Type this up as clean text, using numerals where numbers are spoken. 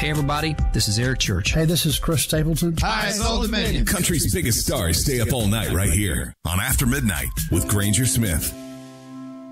Hey, everybody, this is Eric Church. Hey, this is Chris Stapleton. Hi, it's Old Dominion. Country's biggest stars stay up all night right here on After Midnight with Granger Smith.